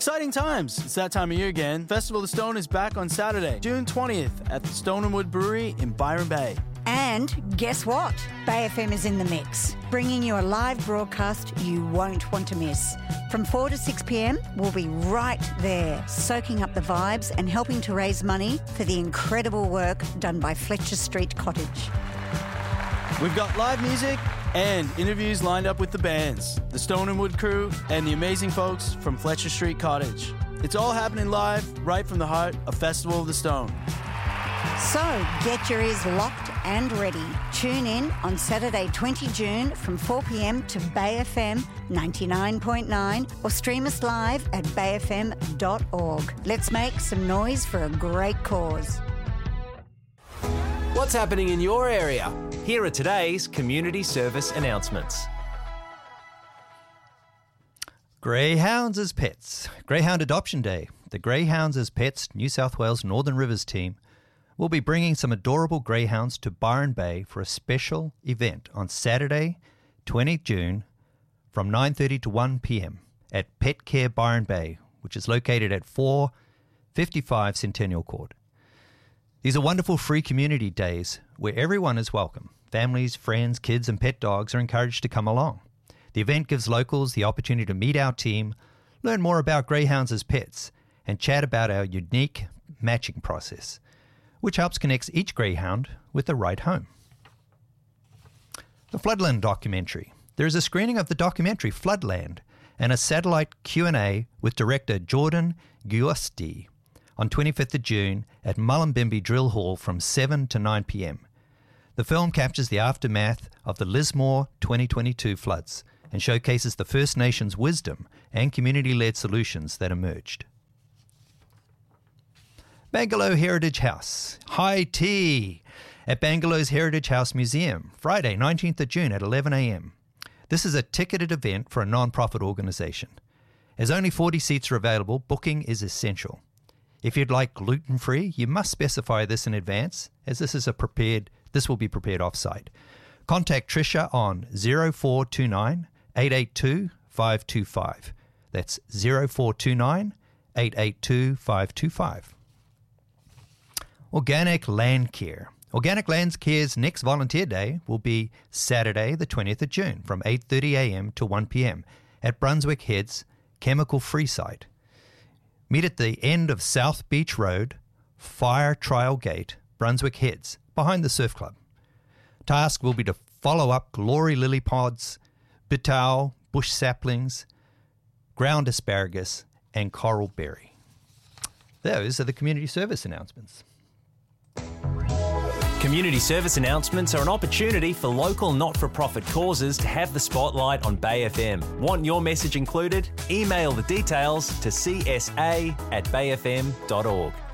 Exciting times. It's that time of year again. Festival of the Stone is back on Saturday, June 20th at the Stone and Wood Brewery in Byron Bay. And guess what? Bay FM is in the mix, bringing you a live broadcast you won't want to miss. From 4 to 6 p.m, we'll be right there, soaking up the vibes and helping to raise money for the incredible work done by Fletcher Street Cottage. We've got live music and interviews lined up with the bands, the Stone and Wood crew, and the amazing folks from Fletcher Street Cottage. It's all happening live, right from the heart of Festival of the Stone. So get your ears locked and ready. Tune in on Saturday 20 June from 4 p.m. to Bay FM 99.9 or stream us live at bayfm.org. Let's make some noise for a great cause. What's happening in your area? Here are today's community service announcements. Greyhounds as Pets. Greyhound Adoption Day. The Greyhounds as Pets New South Wales Northern Rivers team will be bringing some adorable greyhounds to Byron Bay for a special event on Saturday, 20 June from 9:30 to 1 p.m. at Pet Care Byron Bay, which is located at 455 Centennial Court. These are wonderful free community days where everyone is welcome. Families, friends, kids and pet dogs are encouraged to come along. The event gives locals the opportunity to meet our team, learn more about greyhounds as pets, and chat about our unique matching process, which helps connect each greyhound with the right home. The Floodland documentary. There is a screening of the documentary Floodland and a satellite Q&A with director Jordan Giusti on 25th of June at Mullumbimby Drill Hall from 7 to 9 p.m. The film captures the aftermath of the Lismore 2022 floods and showcases the First Nations wisdom and community-led solutions that emerged. Bangalow Heritage House. High tea at Bangalow's Heritage House Museum, Friday, 19th of June at 11 a.m. This is a ticketed event for a non-profit organisation. As only 40 seats are available, booking is essential. If you'd like gluten-free, you must specify this in advance, as this will be prepared off-site. Contact Tricia on 0429 882 525. That's 0429 882 525. Organic Land Care. Organic Land Care's next volunteer day will be Saturday, the 20th of June, from 8:30 a.m. to 1 p.m. at Brunswick Heads Chemical Free Site. Meet at the end of South Beach Road, Fire Trial Gate, Brunswick Heads, behind the Surf Club. Task will be to follow up glory lily pods, bitau, bush saplings, ground asparagus, and coral berry. Those are the community service announcements. Community service announcements are an opportunity for local not-for-profit causes to have the spotlight on Bay FM. Want your message included? Email the details to csa@bayfm.org.